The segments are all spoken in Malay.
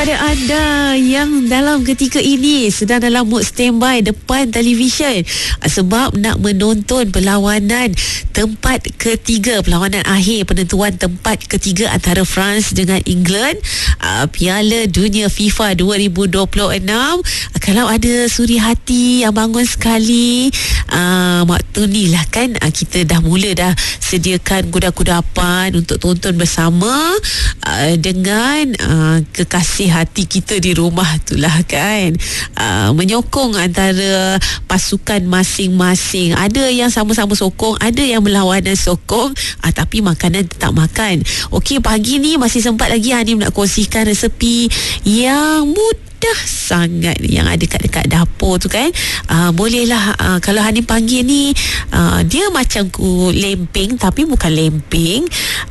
kepada anda yang dalam ketika ini sedang dalam mood standby depan televisyen sebab nak menonton perlawanan tempat ketiga, perlawanan akhir penentuan tempat ketiga antara France dengan England, Piala Dunia FIFA 2026. Kalau ada suri hati yang bangun sekali, waktu ni lah kan kita dah mula dah sediakan kuda-kudapan untuk tonton bersama dengan kekasih hati kita di rumah tu lah kan, menyokong antara pasukan masing-masing. Ada yang sama-sama sokong, ada yang berlawanan sokong, tapi makanan tetap makan. Okey, pagi ni masih sempat lagi Hanim nak kongsikan resepi yang mudah sangat yang ada dekat dapur tu kan. Bolehlah kalau Hanim panggil ni dia macam lemping tapi bukan lemping,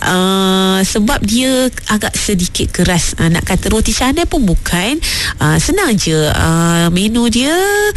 sebab dia agak sedikit keras. Nak kata roti canai pun bukan, senang je. Menu dia,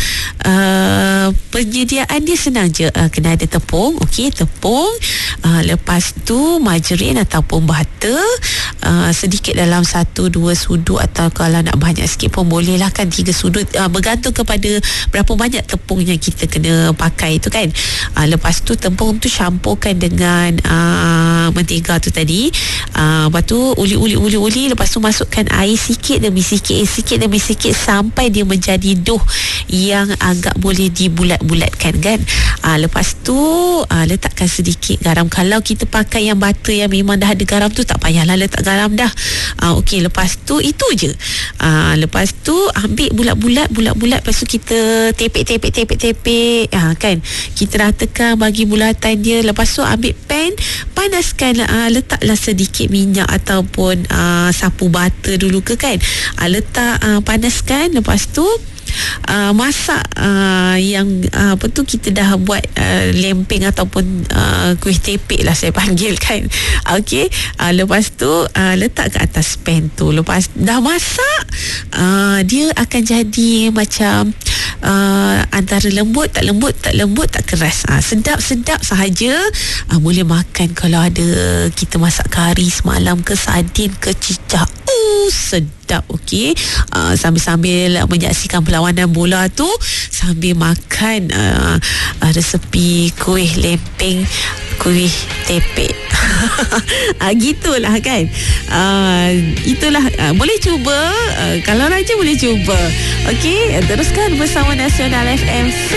penyediaan dia senang je. Kena ada tepung, okey, tepung, lepas tu margarin ataupun butter, sedikit dalam 1-2 sudut, atau kalau nak banyak sikit pun boleh lah kan 3 sudut, bergantung kepada berapa banyak tepung yang kita kena pakai tu kan. Lepas tu tepung tu campurkan dengan mentega tu tadi, lepas tu uli, lepas tu masukkan air sikit demi sikit sampai dia menjadi dough yang agak boleh dibulat-bulatkan kan. Lepas tu letakkan sedikit garam. Kalau kita pakai yang butter yang memang dah ada garam tu, tak payahlah letak garam dah. Okey, lepas tu itu je. Lepas tu ambil bulat-bulat, lepas tu kita tepek kan. Kita ratakan bagi bulatan dia. Lepas tu ambil pan, panaskan, letaklah sedikit minyak ataupun sapu butter dulu ke kan. Letak, panaskan. Lepas tu masak yang apa tu kita dah buat lempeng ataupun kuih tepek lah saya panggil kan. Okey, lepas tu letak ke atas pan tu. Lepas dah masak, dia akan jadi macam antara lembut tak keras, sedap sahaja. Boleh makan kalau ada kita masak kari semalam ke, sardin ke, cicak, sedap. Okey, sambil menyaksikan perlawanan bola tu, sambil makan resepi kuih lempeng, kuih tepek. Gitulah kan. Itulah, boleh cuba, kalau raja boleh cuba. Okey, teruskan bersama Nasional FM.